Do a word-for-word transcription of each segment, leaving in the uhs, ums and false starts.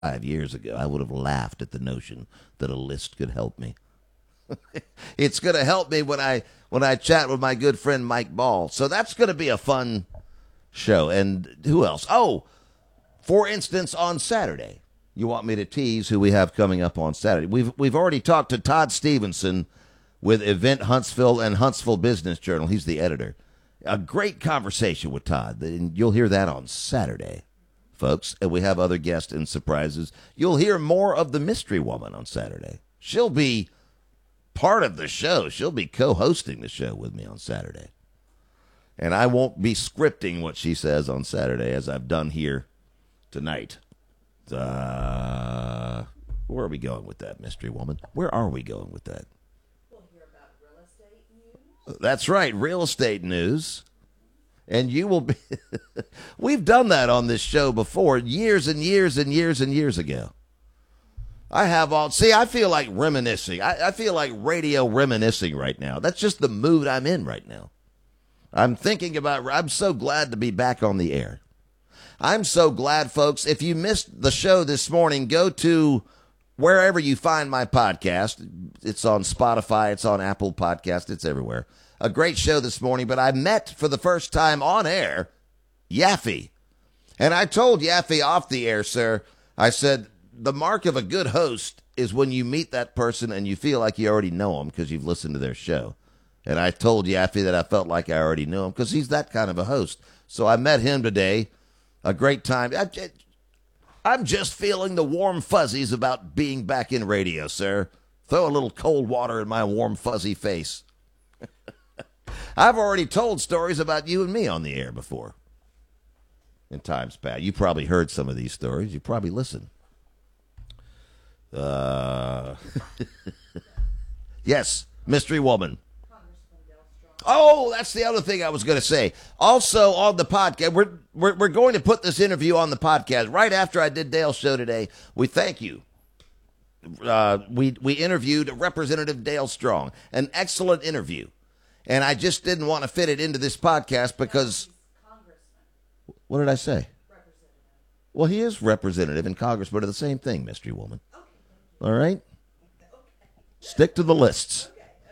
Five years ago, I would have laughed at the notion that a list could help me. It's going to help me when I when I chat with my good friend Mike Ball. So that's going to be a fun show. And who else? Oh, for instance, on Saturday, you want me to tease who we have coming up on Saturday? We've we've already talked to Todd Stevenson with Event Huntsville and Huntsville Business Journal. He's the editor. A great conversation with Todd, and you'll hear that on Saturday, folks. And we have other guests and surprises. You'll hear more of the Mystery Woman on Saturday. She'll be part of the show. She'll be co-hosting the show with me on Saturday. And I won't be scripting what she says on Saturday as I've done here tonight. Uh, where are we going with that, Mystery Woman? Where are we going with that? We'll hear about real estate news. That's right, real estate news. And you will be... We've done that on this show before, years and years and years and years ago. I have all... See, I feel like reminiscing. I, I feel like radio reminiscing right now. That's just the mood I'm in right now. I'm thinking about... I'm so glad to be back on the air. I'm so glad, folks. If you missed the show this morning, go to wherever you find my podcast. It's on Spotify. It's on Apple Podcast. It's everywhere. A great show this morning, but I met for the first time on air Yaffe. And I told Yaffe off the air, sir, I said, the mark of a good host is when you meet that person and you feel like you already know them because you've listened to their show. And I told Yaffe that I felt like I already knew him because he's that kind of a host. So I met him today. A great time. I, I'm just feeling the warm fuzzies about being back in radio, sir. Throw a little cold water in my warm, fuzzy face. I've already told stories about you and me on the air before. In times past. You probably heard some of these stories. You probably listened. Uh, yes, Mystery Woman. Oh, that's the other thing I was going to say. Also on the podcast, we're, we're we're going to put this interview on the podcast right after I did Dale's show today. We thank you. Uh, we we interviewed Representative Dale Strong, an excellent interview, and I just didn't want to fit it into this podcast because. What did I say? Well, he is representative and congressman are the same thing, Mystery Woman. All right, stick to the lists.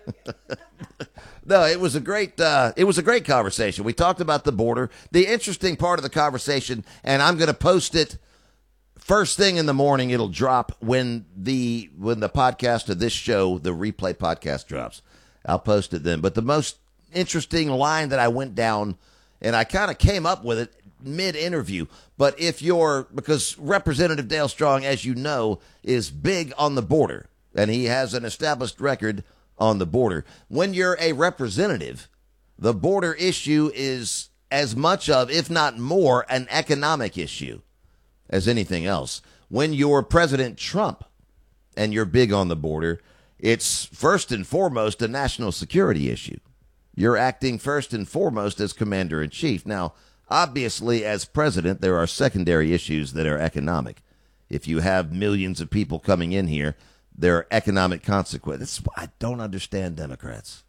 No, it was a great uh, it was a great conversation. We talked about the border. The interesting part of the conversation, and I'm going to post it first thing in the morning. It'll drop when the when the podcast of this show, the replay podcast drops. I'll post it then. But the most interesting line that I went down, and I kind of came up with it mid-interview, but if you're, because Representative Dale Strong, as you know, is big on the border, and he has an established record on the border. When you're a representative, the border issue is as much of, if not more, an economic issue as anything else. When you're President Trump and you're big on the border, it's first and foremost a national security issue. You're acting first and foremost as commander-in-chief. Now, obviously, as president, there are secondary issues that are economic. If you have millions of people coming in here, there are economic consequences. I don't understand Democrats.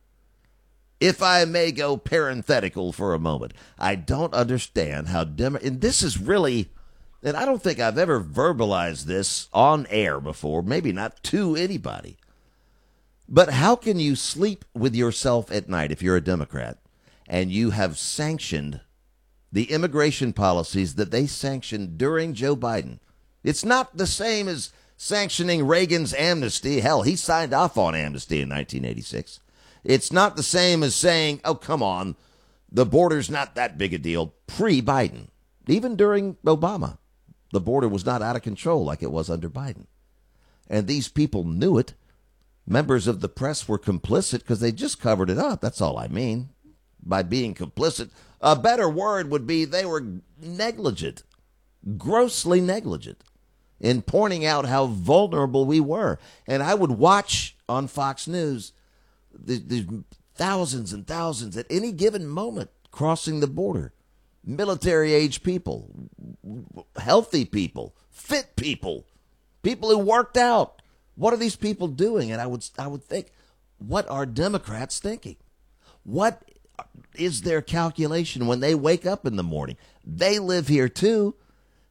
If I may go parenthetical for a moment, I don't understand how Dem- and this is really, and I don't think I've ever verbalized this on air before, maybe not to anybody, but how can you sleep with yourself at night if you're a Democrat and you have sanctioned the immigration policies that they sanctioned during Joe Biden? It's not the same as sanctioning Reagan's amnesty. Hell, he signed off on amnesty in nineteen eighty-six. It's not the same as saying, oh, come on, the border's not that big a deal pre-Biden. Even during Obama, the border was not out of control like it was under Biden. And these people knew it. Members of the press were complicit because they just covered it up. That's all I mean by being complicit. A better word would be they were negligent, grossly negligent, in pointing out how vulnerable we were. And I would watch on Fox News the, the thousands and thousands at any given moment crossing the border. Military-age people, healthy people, fit people, people who worked out. What are these people doing? And I would I would think, what are Democrats thinking? What is their calculation when they wake up in the morning? They live here too.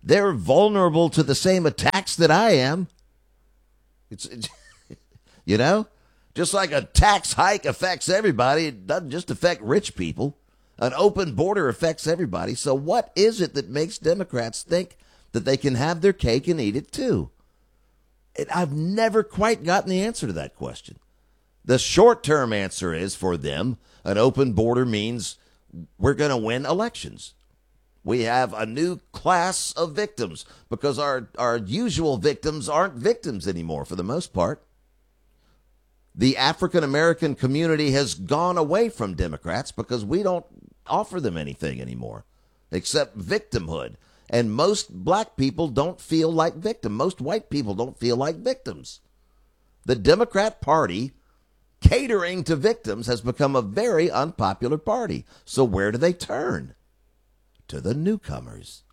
They're vulnerable to the same attacks that I am. It's, it's you know, just like a tax hike affects everybody, it doesn't just affect rich people. An open border affects everybody. So what is it that makes Democrats think that they can have their cake and eat it too? And I've never quite gotten the answer to that question. The short-term answer is, for them, an open border means we're going to win elections. We have a new class of victims because our, our usual victims aren't victims anymore for the most part. The African-American community has gone away from Democrats because we don't offer them anything anymore except victimhood. And most black people don't feel like victims. Most white people don't feel like victims. The Democrat Party catering to victims has become a very unpopular party. So where do they turn? To the newcomers.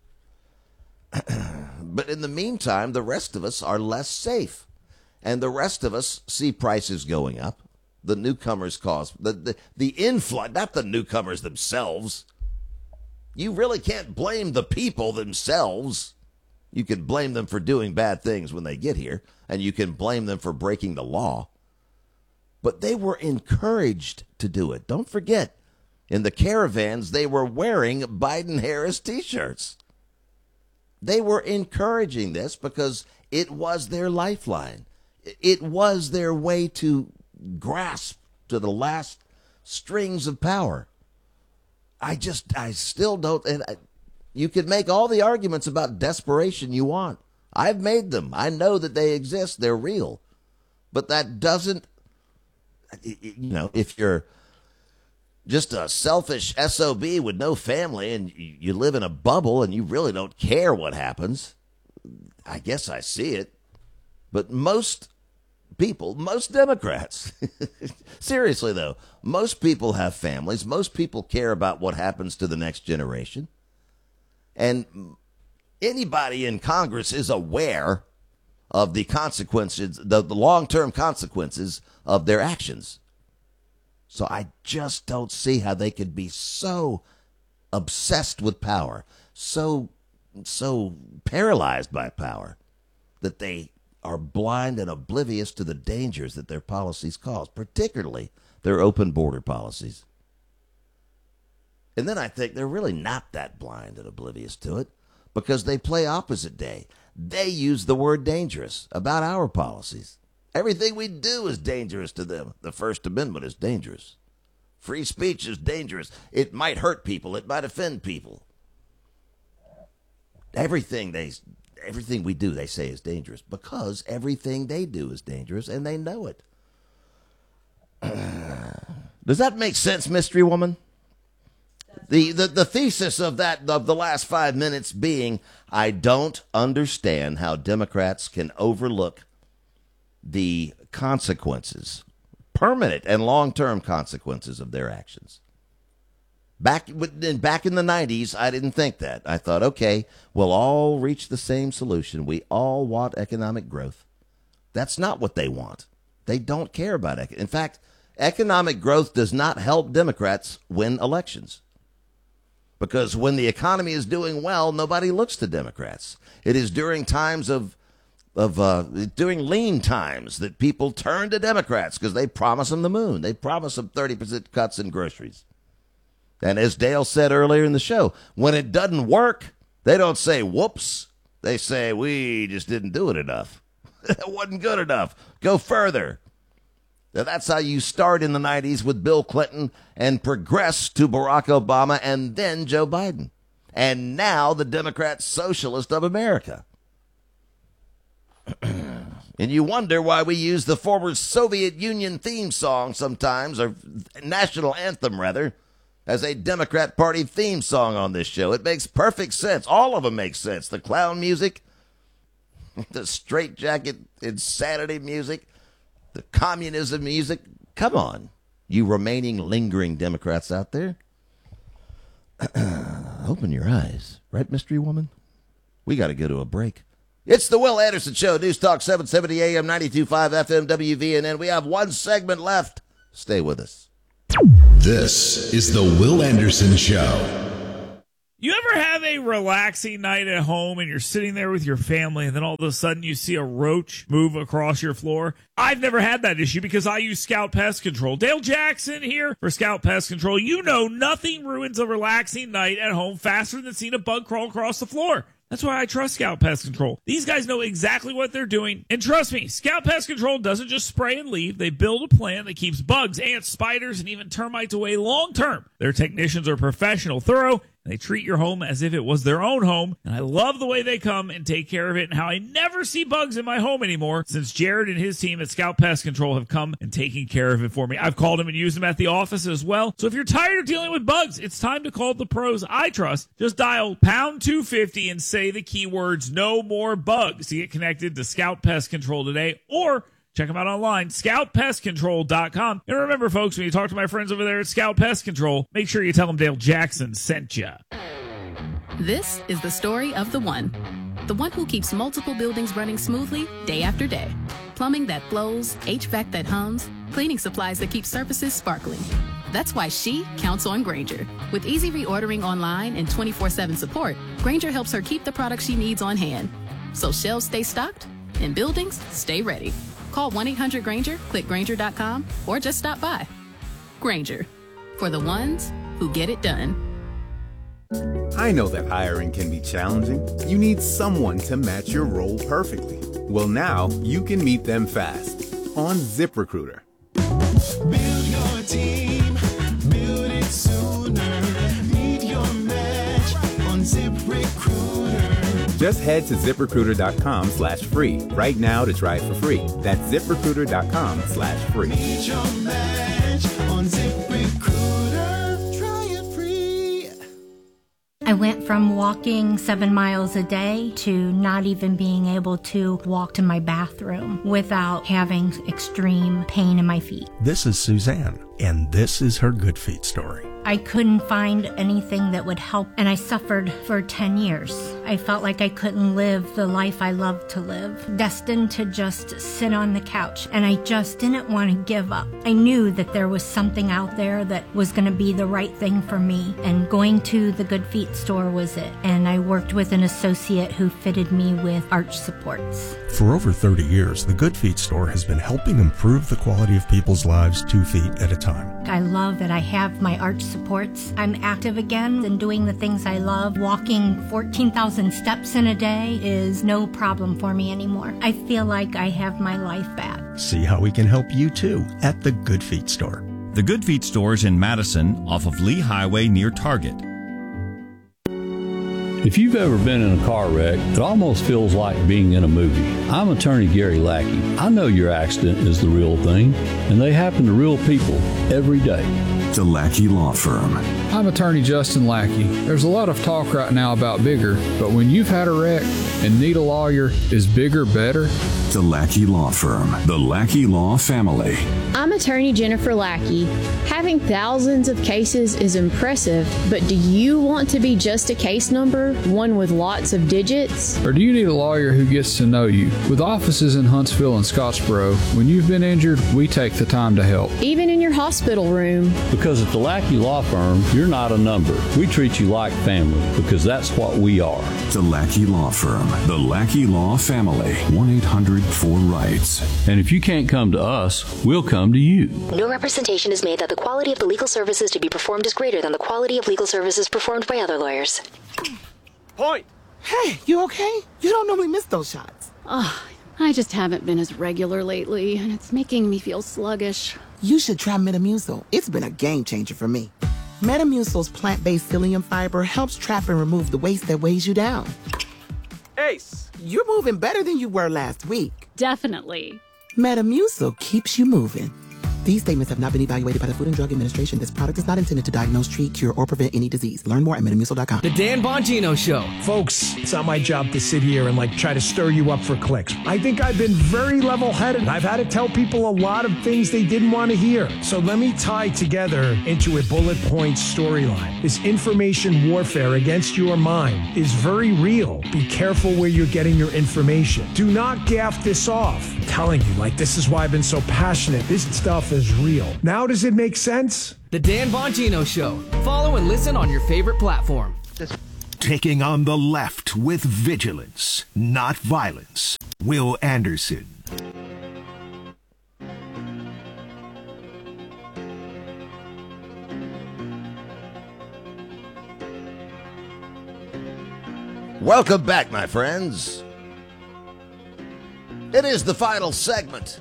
But in the meantime, the rest of us are less safe. And the rest of us see prices going up. The newcomers cause the, the, the influx, not the newcomers themselves. You really can't blame the people themselves. You can blame them for doing bad things when they get here, and you can blame them for breaking the law. But they were encouraged to do it. Don't forget, in the caravans, they were wearing Biden-Harris T-shirts. They were encouraging this because it was their lifeline. It was their way to grasp to the last strings of power. I just, I still don't, and I, you can make all the arguments about desperation you want. I've made them. I know that they exist. They're real. But that doesn't, you know, if you're just a selfish S O B with no family and you live in a bubble and you really don't care what happens, I guess I see it. But most people, most Democrats, seriously though, most people have families. Most people care about what happens to the next generation. And anybody in Congress is aware of the consequences, the, the long-term consequences of their actions. So I just don't see how they could be so obsessed with power, so so paralyzed by power, that they are blind and oblivious to the dangers that their policies cause, particularly their open border policies. And then I think they're really not that blind and oblivious to it because they play opposite day. They use the word dangerous about our policies. Everything we do is dangerous to them. The First Amendment is dangerous. Free speech is dangerous. It might hurt people. It might offend people. Everything they, everything we do, they say is dangerous because everything they do is dangerous, and they know it. Does that make sense, Mystery Woman? The, the the thesis of that of the last five minutes being, I don't understand how Democrats can overlook the consequences, permanent and long-term consequences of their actions. Back back in the nineties, I didn't think that. I thought, okay, we'll all reach the same solution. We all want economic growth. That's not what they want. They don't care about it. In fact, economic growth does not help Democrats win elections. Because when the economy is doing well, nobody looks to Democrats. It is during times of of uh, during lean times that people turn to Democrats because they promise them the moon. They promise them thirty percent cuts in groceries. And as Dale said earlier in the show, when it doesn't work, they don't say, whoops. They say, we just didn't do it enough. It wasn't good enough. Go further. Now, that's how you start in the nineties with Bill Clinton and progress to Barack Obama and then Joe Biden. And now the Democrat Socialist of America. And you wonder why we use the former Soviet Union theme song sometimes, or national anthem rather, as a Democrat Party theme song on this show. It makes perfect sense. All of them make sense. The clown music, the straitjacket insanity music, the communism music. Come on, you remaining lingering Democrats out there. Open your eyes. Right, Mystery Woman? We got to go to a break. It's the Will Anderson Show, News Talk seven seventy A M, ninety-two point five F M, W V N N. We have one segment left. Stay with us. This is the Will Anderson Show. You ever have a relaxing night at home and you're sitting there with your family and then all of a sudden you see a roach move across your floor? I've never had that issue because I use Scout Pest Control. Dale Jackson here for Scout Pest Control. You know nothing ruins a relaxing night at home faster than seeing a bug crawl across the floor. That's why I trust Scout Pest Control. These guys know exactly what they're doing. And trust me, Scout Pest Control doesn't just spray and leave. They build a plan that keeps bugs, ants, spiders, and even termites away long term. Their technicians are professional, thorough, and they treat your home as if it was their own home. And I love the way they come and take care of it and how I never see bugs in my home anymore since Jared and his team at Scout Pest Control have come and taken care of it for me. I've called them and used them at the office as well. So if you're tired of dealing with bugs, it's time to call the pros I trust. Just dial pound two fifty and say the keywords no more bugs to get connected to Scout Pest Control today, or check them out online, scout pest control dot com. And remember, folks, when you talk to my friends over there at Scout Pest Control, make sure you tell them Dale Jackson sent you. This is the story of the one. The one who keeps multiple buildings running smoothly day after day. Plumbing that flows, H V A C that hums, cleaning supplies that keep surfaces sparkling. That's why she counts on Grainger. With easy reordering online and twenty-four seven support, Grainger helps her keep the products she needs on hand. So shelves stay stocked and buildings stay ready. Call one eight hundred Grainger, click Grainger dot com, or just stop by. Grainger, for the ones who get it done. I know that hiring can be challenging. You need someone to match your role perfectly. Well, now you can meet them fast on ZipRecruiter. Build your team, build it sooner. Meet your match on ZipRecruiter. Just head to ZipRecruiter.com slash free right now to try it for free. That's ZipRecruiter.com slash free. Meet your match on ZipRecruiter. Try it free. I went from walking seven miles a day to not even being able to walk to my bathroom without having extreme pain in my feet. This is Suzanne, and this is her Good Feet story. I couldn't find anything that would help, and I suffered for ten years. I felt like I couldn't live the life I loved to live, destined to just sit on the couch, and I just didn't want to give up. I knew that there was something out there that was going to be the right thing for me, and going to the Good Feet store was it. And I worked with an associate who fitted me with arch supports. For over thirty years, the Good Feet store has been helping improve the quality of people's lives two feet at a time. I love that I have my arch supports. I'm active again and doing the things I love. Walking fourteen thousand steps in a day is no problem for me anymore. I feel like I have my life back. See how we can help you too at the Good Feet store. The Good Feet store is in Madison off of Lee Highway near Target. If you've ever been in a car wreck, it almost feels like being in a movie. I'm attorney Gary Lackey. I know your accident is the real thing, and they happen to real people every day. The Lackey Law Firm. I'm attorney Justin Lackey. There's a lot of talk right now about bigger, but when you've had a wreck and need a lawyer, is bigger better? The Lackey Law Firm. The Lackey Law Family. I'm attorney Jennifer Lackey. Having thousands of cases is impressive, but do you want to be just a case number, one with lots of digits? Or do you need a lawyer who gets to know you? With offices in Huntsville and Scottsboro, when you've been injured, we take the time to help. Even in your hospital room. Because at the Lackey Law Firm, you're not a number. We treat you like family because that's what we are. The Lackey Law Firm. The Lackey Law Family. one eight hundred four rights. And if you can't come to us, we'll come to you. No representation is made that the quality of the legal services to be performed is greater than the quality of legal services performed by other lawyers. Point! Hey, you okay? You don't normally miss those shots. Oh, I just haven't been as regular lately, and it's making me feel sluggish. You should try Metamucil. It's been a game changer for me. Metamucil's plant-based psyllium fiber helps trap and remove the waste that weighs you down. Ace, you're moving better than you were last week. Definitely. Metamucil keeps you moving. These statements have not been evaluated by the Food and Drug Administration. This product is not intended to diagnose, treat, cure, or prevent any disease. Learn more at metamucil dot com. The Dan Bongino Show. Folks, it's not my job to sit here and like try to stir you up for clicks. I think I've been very level-headed. I've had to tell people a lot of things they didn't want to hear. So let me tie together into a bullet point storyline. This information warfare against your mind is very real. Be careful where you're getting your information. Do not gaff this off. I'm telling you, like, this is why I've been so passionate. This stuff is real. Now does it make sense? The Dan Bongino Show. Follow and listen on your favorite platform. taking on the left with vigilance, not violence. Will Anderson. Welcome back, my friends. It is the final segment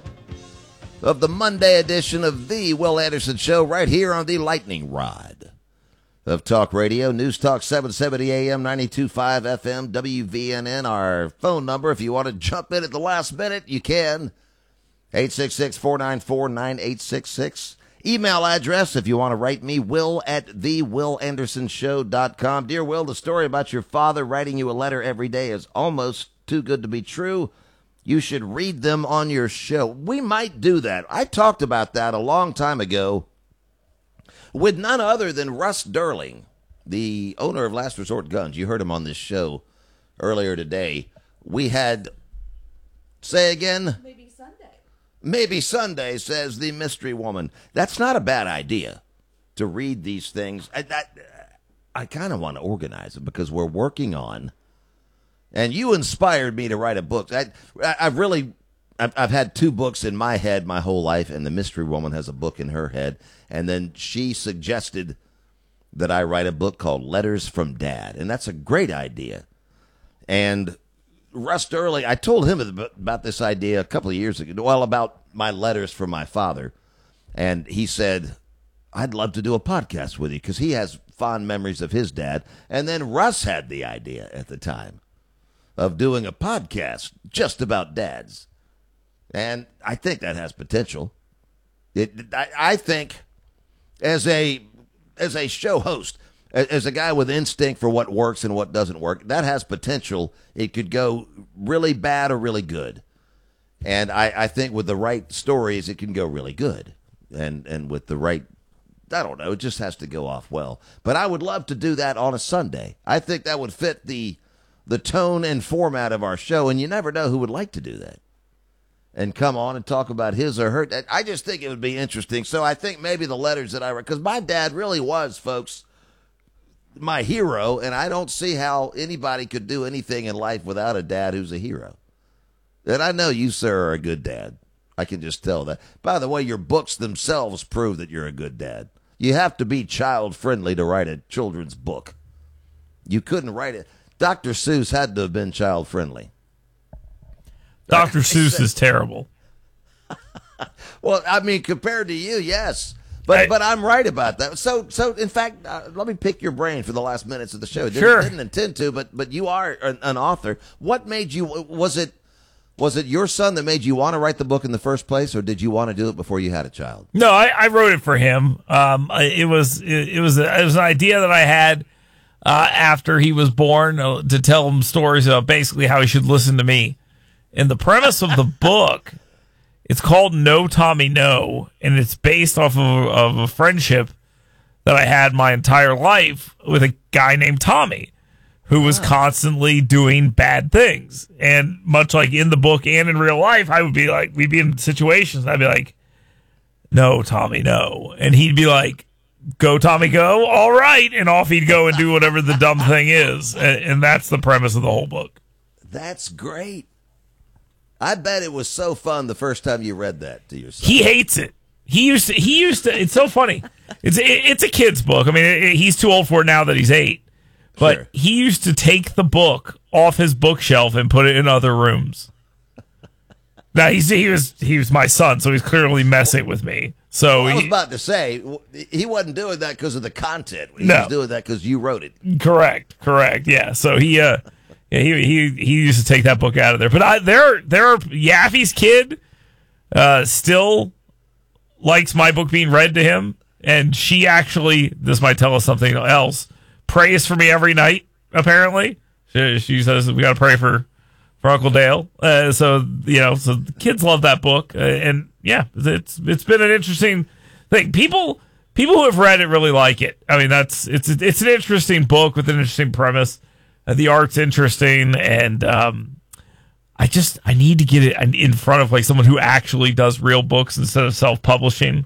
of the Monday edition of the Will Anderson Show right here on the lightning rod of Talk Radio. News Talk seven seventy A M, ninety-two point five F M, W V N N. Our phone number, if you want to jump in at the last minute, you can. eight six six, four nine four, nine eight six six. Email address, if you want to write me, will at the will anderson show dot com. Dear Will, the story about your father writing you a letter every day is almost too good to be true. You should read them on your show. We might do that. I talked about that a long time ago with none other than Russ Durling, the owner of Last Resort Guns. You heard him on this show earlier today. We had, say again? Maybe Sunday. Maybe Sunday, says the mystery woman. That's not a bad idea to read these things. I, I, I kind of want to organize it because we're working on, and you inspired me to write a book. I, I've really, I've, I've had two books in my head my whole life, and the mystery woman has a book in her head. And then she suggested that I write a book called Letters from Dad, and that's a great idea. And Russ Durling, I told him about this idea a couple of years ago, well, about my letters from my father. And he said, I'd love to do a podcast with you because he has fond memories of his dad. And then Russ had the idea at the time of doing a podcast just about dads. And I think that has potential. It, I, I think as a as a show host, as a guy with instinct for what works and what doesn't work, that has potential. It could go really bad or really good. And I, I think with the right stories, it can go really good. And and with the right, I don't know, it just has to go off well. But I would love to do that on a Sunday. I think that would fit the the tone and format of our show, and you never know who would like to do that and come on and talk about his or her. I just think it would be interesting. So I think maybe the letters that I write, because my dad really was, folks, my hero, and I don't see how anybody could do anything in life without a dad who's a hero. And I know you, sir, are a good dad. I can just tell that. By the way, your books themselves prove that you're a good dad. You have to be child-friendly to write a children's book. You couldn't write it. Doctor Seuss had to have been child-friendly. Doctor Seuss is terrible. Well, I mean, compared to you, yes. But I, but I'm right about that. So, so in fact, uh, let me pick your brain for the last minutes of the show. Didn't, sure. Didn't intend to, but but you are an, an author. What made you, was it was it your son that made you want to write the book in the first place, or did you want to do it before you had a child? No, I, I wrote it for him. Um, it was it, it was a, it was an idea that I had uh, after he was born uh, to tell him stories about basically how he should listen to me. And the premise of the book, it's called No Tommy No, and it's based off of, of a friendship that I had my entire life with a guy named Tommy, who was constantly doing bad things. And much like in the book and in real life, I would be like, we'd be in situations, and I'd be like, no, Tommy, no. And he'd be like, go, Tommy, go. All right. And off he'd go and do whatever the dumb thing is. And, and that's the premise of the whole book. That's great. I bet it was so fun the first time you read that to yourself. He hates it. He used to, he used to, it's so funny. It's, it, it's a kid's book. I mean, it, it, he's too old for it now that he's eight. But sure. He used to take the book off his bookshelf and put it in other rooms. Now, he's, he was he was my son, so he's clearly messing with me. So well, I was he, about to say, he wasn't doing that because of the content. He no. was doing that because you wrote it. Correct, correct, yeah. So he, uh, yeah, he he he used to take that book out of there. But I, there, there are Yaffe's kid uh, still likes my book being read to him, and she actually, this might tell us something else, prays for me every night. Apparently, she, she says we got to pray for for Uncle Dale. Uh, so you know, so the kids love that book, uh, and yeah, it's it's been an interesting thing. People people who have read it really like it. I mean, that's it's it's an interesting book with an interesting premise. Uh, the art's interesting, and um, I just I need to get it in front of like someone who actually does real books instead of self-publishing,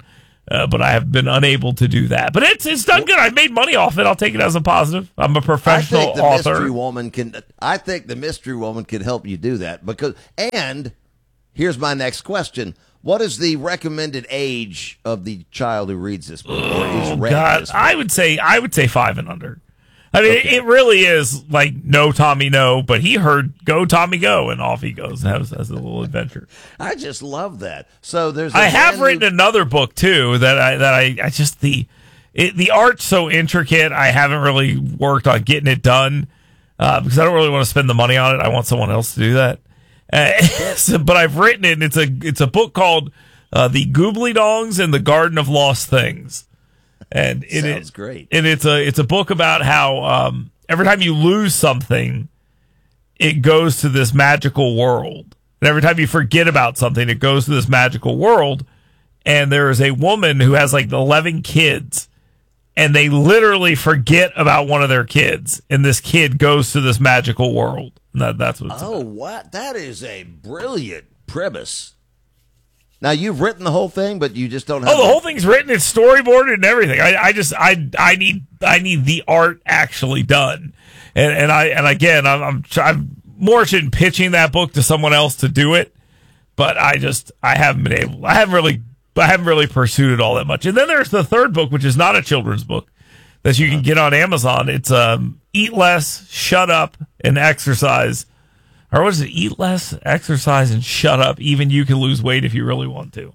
Uh, but I have been unable to do that. But it's it's done good. I made money off it. I'll take it as a positive. I'm a professional I think the author. Mystery Woman can. I think the Mystery Woman can help you do that because. And here's my next question: what is the recommended age of the child who reads this book? Or is Oh read God, this book? I would say I would say five and under. I mean, Okay. it, it really is like no Tommy no, but he heard go Tommy go, and off he goes and has, has a little adventure. I just love that. So there's. A I have brand written new- another book too that I that I, I just the it, the art's so intricate. I haven't really worked on getting it done uh, because I don't really want to spend the money on it. I want someone else to do that. Uh, so- but I've written it. And it's a it's a book called uh, "The Goobly Dongs and the Garden of Lost Things." And it Sounds is great. And it's a it's a book about how um, every time you lose something, it goes to this magical world. And every time you forget about something, it goes to this magical world. And there is a woman who has like eleven kids, and they literally forget about one of their kids, and this kid goes to this magical world. And that, that's what it's Oh, what? That is a brilliant premise. Now you've written the whole thing, but you just don't have. Oh, the whole thing's written, it's storyboarded and everything. I, I just, I, I need, I need the art actually done, and and I, and again, I'm, I'm, I'm more interested in pitching that book to someone else to do it, but I just, I haven't been able, I haven't really, I haven't really pursued it all that much. And then there's the third book, which is not a children's book that you can get on Amazon. It's um, Eat Less, Shut Up, and Exercise. Or what is it? Eat less, exercise, and shut up. Even you can lose weight if you really want to.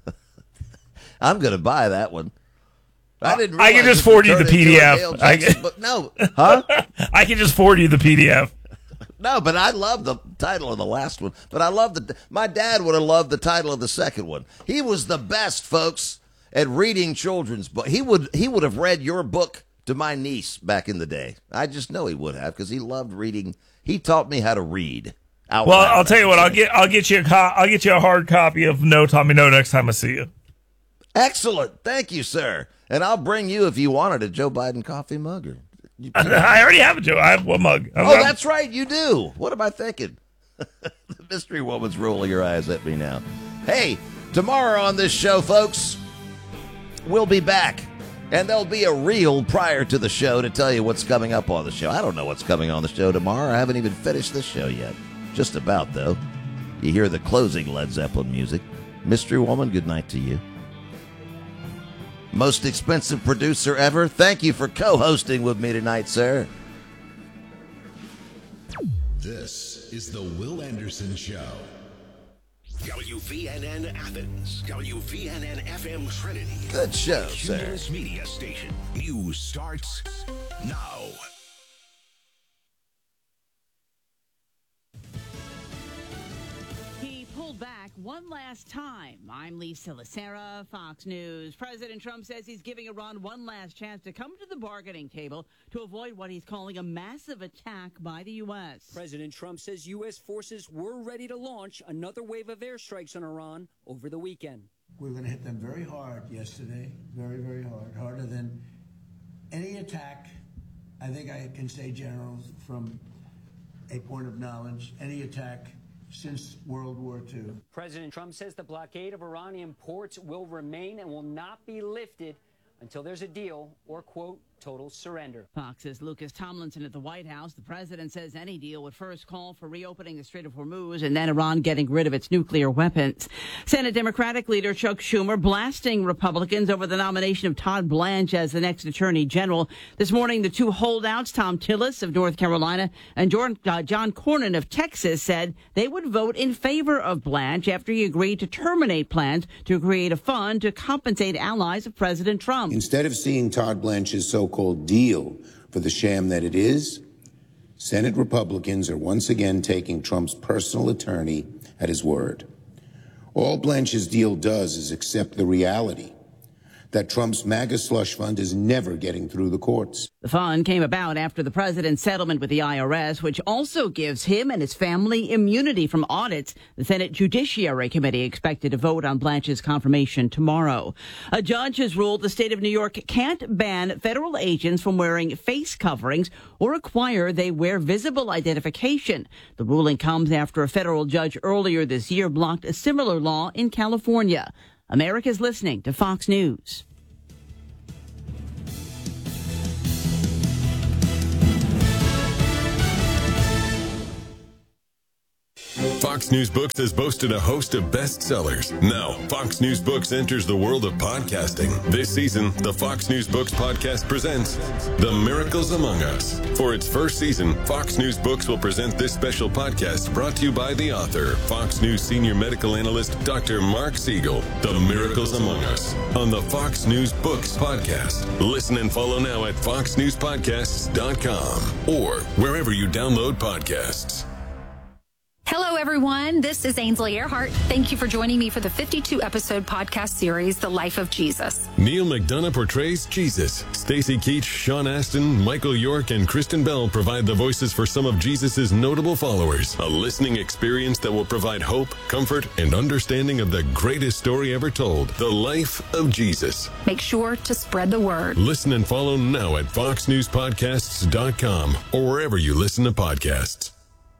I'm going to buy that one. I didn't. I can realize just this would forward you the turn into P D a F. Dale I Jackson can- book. No, huh? I can just forward you the P D F. No, but I love the title of the last one. But I love the. My dad would have loved the title of the second one. He was the best, folks, at reading children's books. He would. He would have read your book to my niece back in the day. I just know he would have because he loved reading. He taught me how to read. Out Well, loud, I'll tell I you should what. I'll say. get. I'll get you a. Co- I'll get you a hard copy of No Tommy No next time I see you. Excellent. Thank you, sir. And I'll bring you, if you wanted, a Joe Biden coffee mug. Or, you- I already have a Joe. I have one mug. I'm- oh, I'm- that's right. You do. What am I thinking? The mystery woman's rolling her eyes at me now. Hey, tomorrow on this show, folks, we'll be back. And there'll be a reel prior to the show to tell you what's coming up on the show. I don't know what's coming on the show tomorrow. I haven't even finished this show yet. Just about, though. You hear the closing Led Zeppelin music. Mystery Woman, good night to you. Most expensive producer ever, thank you for co-hosting with me tonight, sir. This is the Will Anderson Show. W V N N Athens, W V N N F M Trinity. Good show, sir. Cumulus Media Station. News starts now. He pulled back one last time. I'm Lisa Lacera, Fox News. President Trump says he's giving Iran one last chance to come to the bargaining table to avoid what he's calling a massive attack by the U S. President Trump says U S forces were ready to launch another wave of airstrikes on Iran over the weekend. We were going to hit them very hard yesterday, very, very hard, harder than any attack. I think I can say, General, from a point of knowledge, any attack since World War Two. President Trump says the blockade of Iranian ports will remain and will not be lifted until there's a deal or, quote, total surrender. Fox's Lucas Tomlinson at the White House. The president says any deal would first call for reopening the Strait of Hormuz and then Iran getting rid of its nuclear weapons. Senate Democratic leader Chuck Schumer blasting Republicans over the nomination of Todd Blanche as the next attorney general. This morning, the two holdouts, Tom Tillis of North Carolina and John, uh, John Cornyn of Texas, said they would vote in favor of Blanche after he agreed to terminate plans to create a fund to compensate allies of President Trump. Instead of seeing Todd Blanche's so-called deal for the sham that it is, Senate Republicans are once again taking Trump's personal attorney at his word. All Blanche's deal does is accept the reality that Trump's MAGA slush fund is never getting through the courts. The fund came about after the president's settlement with the I R S, which also gives him and his family immunity from audits. The Senate Judiciary Committee expected to vote on Blanche's confirmation tomorrow. A judge has ruled the state of New York can't ban federal agents from wearing face coverings or require they wear visible identification. The ruling comes after a federal judge earlier this year blocked a similar law in California. America's listening to Fox News. Fox News Books has boasted a host of bestsellers. Now, Fox News Books enters the world of podcasting. This season, the Fox News Books podcast presents The Miracles Among Us. For its first season, Fox News Books will present this special podcast brought to you by the author, Fox News senior medical analyst, Doctor Mark Siegel. The Miracles Among Us on the Fox News Books podcast. Listen and follow now at fox news podcasts dot com or wherever you download podcasts. Hello, everyone. This is Ainsley Earhart. Thank you for joining me for the fifty-two episode podcast series, The Life of Jesus. Neil McDonough portrays Jesus. Stacy Keach, Sean Astin, Michael York, and Kristen Bell provide the voices for some of Jesus's notable followers. A listening experience that will provide hope, comfort, and understanding of the greatest story ever told, the life of Jesus. Make sure to spread the word. Listen and follow now at fox news podcasts dot com or wherever you listen to podcasts.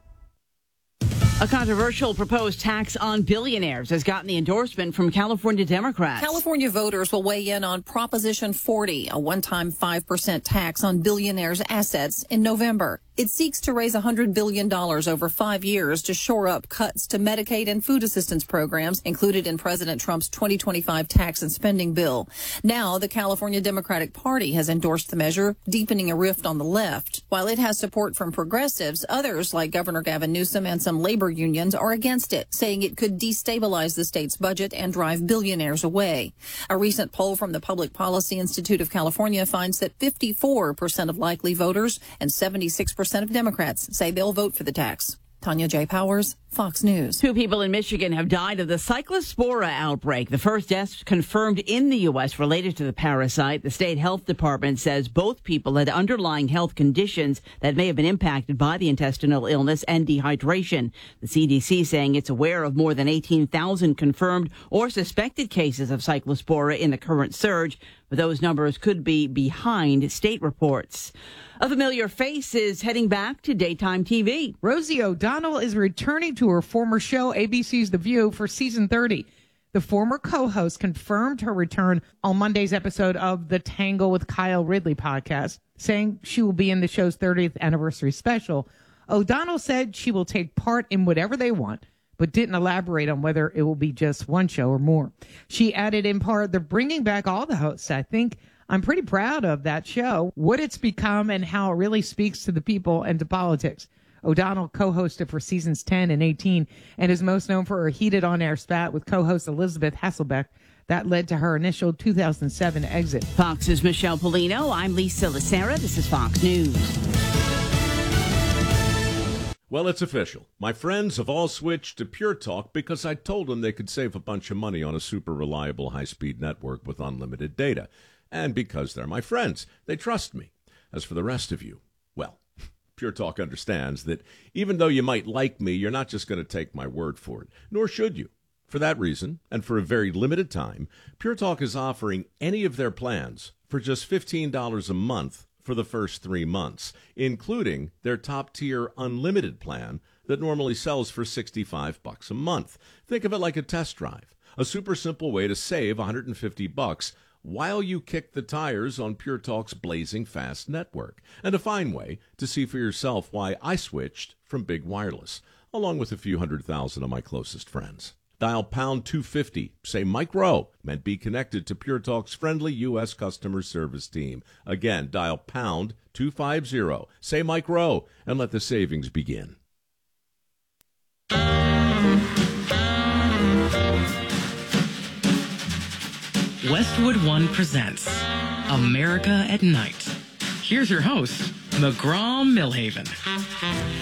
A controversial proposed tax on billionaires has gotten the endorsement from California Democrats. California voters will weigh in on Proposition forty, a one-time five percent tax on billionaires' assets, in November. It seeks to raise one hundred billion dollars over five years to shore up cuts to Medicaid and food assistance programs included in President Trump's twenty twenty-five tax and spending bill. Now, the California Democratic Party has endorsed the measure, deepening a rift on the left. While it has support from progressives, others like Governor Gavin Newsom and some labor unions are against it, saying it could destabilize the state's budget and drive billionaires away. A recent poll from the Public Policy Institute of California finds that fifty-four percent of likely voters and seventy-six percent of Democrats say they'll vote for the tax. Tanya J. Powers, Fox News. Two people in Michigan have died of the Cyclospora outbreak, the first death confirmed in the U S related to the parasite. The state health department says both people had underlying health conditions that may have been impacted by the intestinal illness and dehydration. The C D C saying it's aware of more than eighteen thousand confirmed or suspected cases of Cyclospora in the current surge, but those numbers could be behind state reports. A familiar face is heading back to daytime T V. Rosie O'Donnell is returning to her former show, A B C's The View, for season thirty. The former co-host confirmed her return on Monday's episode of the Tangle with Kyle Ridley podcast, saying she will be in the show's thirtieth anniversary special. O'Donnell said she will take part in whatever they want, but didn't elaborate on whether it will be just one show or more. She added in part, they're bringing back all the hosts. I think I'm pretty proud of that show, what it's become and how it really speaks to the people and to politics. O'Donnell co-hosted for seasons ten and eighteen and is most known for her heated on-air spat with co-host Elizabeth Hasselbeck. That led to her initial two thousand seven exit. Fox's Michelle Polino. I'm Lisa Lacera. This is Fox News. Well, it's official. My friends have all switched to Pure Talk because I told them they could save a bunch of money on a super reliable high-speed network with unlimited data. And because they're my friends, they trust me. As for the rest of you, well, Pure Talk understands that even though you might like me, you're not just going to take my word for it, nor should you. For that reason, and for a very limited time, Pure Talk is offering any of their plans for just fifteen dollars a month for the first three months, including their top-tier unlimited plan that normally sells for sixty-five bucks a month. Think of it like a test drive, a super simple way to save one hundred fifty bucks while you kick the tires on Pure Talk's blazing fast network, and a fine way to see for yourself why I switched from Big Wireless, along with a few hundred thousand of my closest friends. Dial pound two fifty, say Mike Rowe, and be connected to Pure Talk's friendly U S customer service team. Again, dial pound two fifty, say Mike Rowe, and let the savings begin. Westwood One presents America at Night. Here's your host, McGraw Millhaven.